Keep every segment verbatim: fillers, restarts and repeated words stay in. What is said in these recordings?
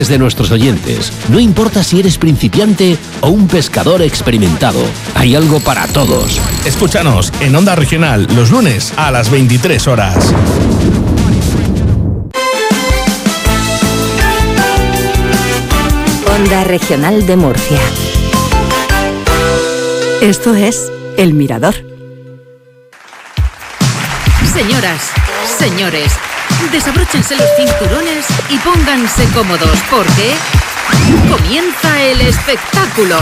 De nuestros oyentes. No importa si eres principiante o un pescador experimentado, hay algo para todos. Escúchanos en Onda Regional los lunes a las veintitrés horas. Onda Regional de Murcia. Esto es El Mirador. Señoras, señores, desabróchense los cinturones y pónganse cómodos porque comienza el espectáculo.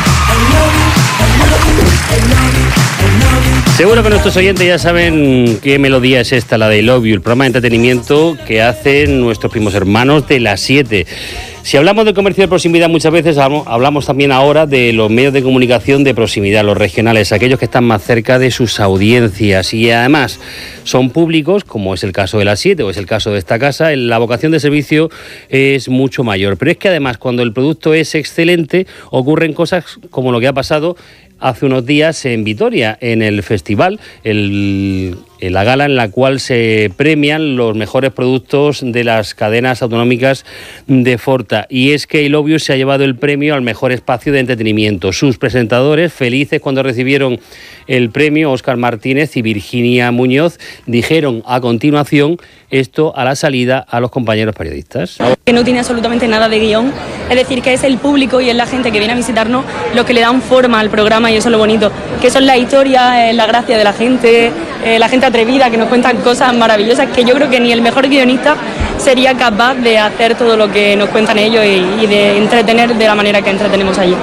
Seguro que nuestros oyentes ya saben qué melodía es esta, la de I Love You, el programa de entretenimiento que hacen nuestros primos hermanos de las siete. Si hablamos de comercio de proximidad muchas veces hablamos también ahora de los medios de comunicación de proximidad, los regionales, aquellos que están más cerca de sus audiencias y además son públicos, como es el caso de las siete o es el caso de esta casa, la vocación de servicio es mucho mayor. Pero es que además cuando el producto es excelente ocurren cosas como lo que ha pasado hace unos días en Vitoria, en el festival, el, en la gala en la cual se premian los mejores productos de las cadenas autonómicas de Forta. Y es que I Love You se ha llevado el premio al mejor espacio de entretenimiento. Sus presentadores, felices cuando recibieron el premio, Óscar Martínez y Virginia Muñoz, dijeron a continuación esto a la salida a los compañeros periodistas. Que no tiene absolutamente nada de guión, es decir, que es el público y es la gente que viene a visitarnos los que le dan forma al programa y eso es lo bonito, que son las historias, eh, la gracia de la gente, eh, la gente atrevida que nos cuentan cosas maravillosas que yo creo que ni el mejor guionista sería capaz de hacer todo lo que nos cuentan ellos y, y de entretener de la manera que entretenemos allí.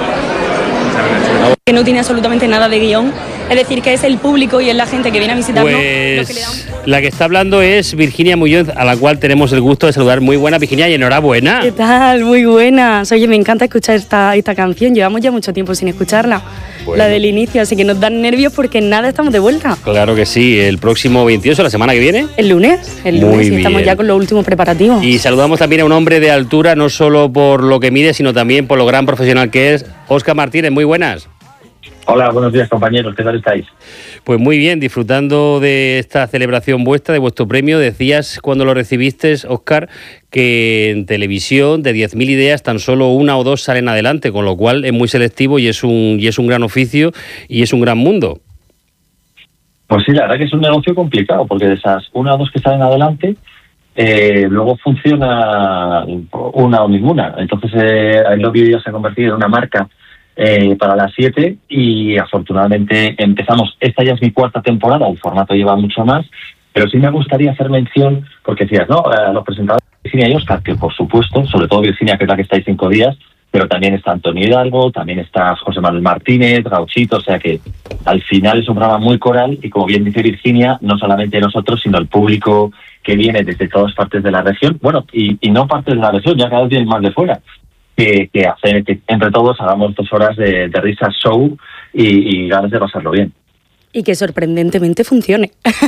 Que no tiene absolutamente nada de guión, es decir, que es el público y es la gente que viene a visitarnos. Pues lo que le dan... la que está hablando es Virginia Muñoz, a la cual tenemos el gusto de saludar. Muy buena, Virginia, y enhorabuena. ¿Qué tal? Muy buenas. Oye, me encanta escuchar esta, esta canción, llevamos ya mucho tiempo sin escucharla. Bueno. La del inicio, así que nos dan nervios porque nada, estamos de vuelta. Claro que sí, el próximo veintiocho, la semana que viene. El lunes, el lunes, Muy y estamos bien. Ya con los últimos preparativos. Y saludamos también a un hombre de altura, no solo por lo que mide, sino también por lo gran profesional que es, Óscar Martínez. Muy buenas. Hola, buenos días compañeros, ¿qué tal estáis? Pues muy bien, disfrutando de esta celebración vuestra, de vuestro premio. Decías cuando lo recibiste, Óscar, que en televisión de diez mil ideas tan solo una o dos salen adelante, con lo cual es muy selectivo y es un, y es un gran oficio y es un gran mundo. Pues sí, la verdad que es un negocio complicado, porque de esas una o dos que salen adelante, eh, luego funciona una o ninguna. Entonces eh, I Love You ya se ha convertido en una marca Eh, para las siete y afortunadamente empezamos, esta ya es mi cuarta temporada, el formato lleva mucho más, pero sí me gustaría hacer mención, porque decías, ¿no? Eh, los presentadores Virginia y Óscar, que por supuesto, sobre todo Virginia, que es la que está ahí cinco días, pero también está Antonio Hidalgo, también está José Manuel Martínez, Gauchito, o sea que al final es un programa muy coral y como bien dice Virginia, no solamente nosotros, sino el público que viene desde todas partes de la región, bueno, y, y no partes de la región, ya cada vez vienen más de fuera. Que, que hacer que entre todos hagamos dos horas de, de risas, show y, y ganas de pasarlo bien. Y que sorprendentemente funcione.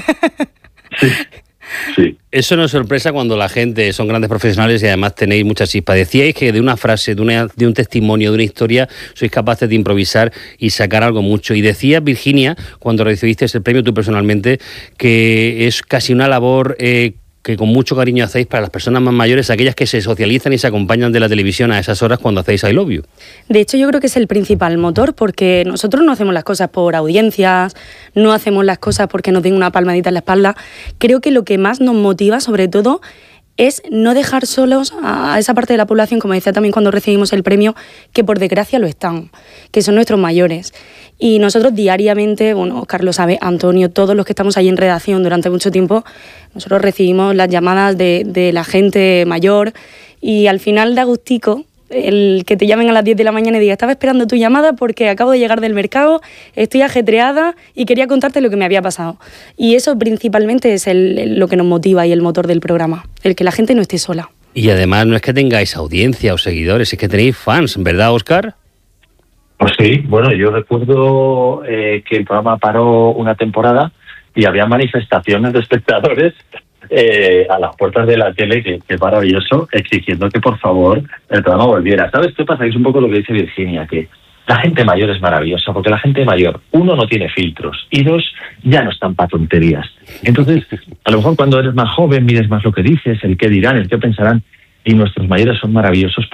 Sí, sí. Eso no es sorpresa cuando la gente son grandes profesionales y además tenéis mucha chispa. Decíais que de una frase, de, una, de un testimonio, de una historia, sois capaces de improvisar y sacar algo mucho. Y decías, Virginia, cuando recibiste el premio tú personalmente, que es casi una labor Eh, que con mucho cariño hacéis para las personas más mayores, aquellas que se socializan y se acompañan de la televisión a esas horas cuando hacéis I Love You. De hecho, yo creo que es el principal motor, porque nosotros no hacemos las cosas por audiencias, no hacemos las cosas porque nos den una palmadita en la espalda. Creo que lo que más nos motiva, sobre todo, es no dejar solos a esa parte de la población, como decía también cuando recibimos el premio, que por desgracia lo están, que son nuestros mayores. Y nosotros diariamente, bueno, Óscar lo sabe, Antonio, todos los que estamos ahí en redacción durante mucho tiempo, nosotros recibimos las llamadas de, de la gente mayor y al final da gustico el que te llamen a las diez de la mañana y diga, estaba esperando tu llamada porque acabo de llegar del mercado, estoy ajetreada y quería contarte lo que me había pasado. Y eso principalmente es el, lo que nos motiva y el motor del programa, el que la gente no esté sola. Y además no es que tengáis audiencia o seguidores, es que tenéis fans, ¿verdad, Óscar? Pues sí, bueno, yo recuerdo eh, que el programa paró una temporada y había manifestaciones de espectadores eh, a las puertas de la tele, que, que maravilloso, exigiendo que por favor el programa volviera. ¿Sabes qué pasa? Que es un poco lo que dice Virginia, que la gente mayor es maravillosa, porque la gente mayor, uno, no tiene filtros, y dos, ya no están para tonterías. Entonces, a lo mejor cuando eres más joven mides más lo que dices, el qué dirán, el qué pensarán, y nuestros mayores son maravillosos